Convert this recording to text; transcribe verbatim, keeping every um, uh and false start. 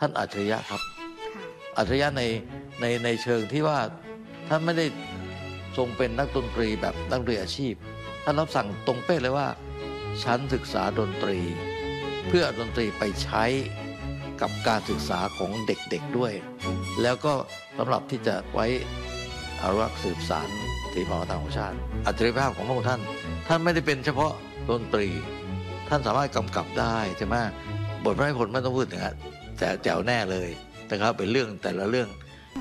ท่านอัจฉริยะครับค่ะอัจฉริยะในในในเชิงที่ว่าท่านไม่ได้ทรงเป็นนักดนตรีแบบนักดนตรีอาชีพท่านรับสั่งตรงเป๊ะเลยว่าฉันศึกษาดนตรีเพื่อเอาดนตรีไปใช้กับการศึกษาของเด็กๆด้วยแล้วก็สำหรับที่จะไว้อนุรักษ์สืบสานศิลปวัฒนธรรมของชาติอัจฉริยภาพของพระองค์ท่านท่านไม่ได้เป็นเฉพาะดนตรีท่านสามารถกำกับได้ใช่ไหมบทพระนิพนธ์ไม่ต้องพูดถึงแต่แจ๋วแน่เลยนะครับเป็นเรื่องแต่ละเรื่อง